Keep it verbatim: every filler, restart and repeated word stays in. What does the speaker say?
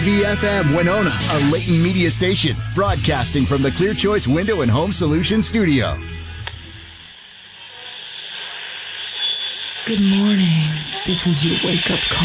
V F M Winona, a Leighton Media station, broadcasting from the Clear Choice Window and Home Solutions studio. Good morning. This is your wake-up call.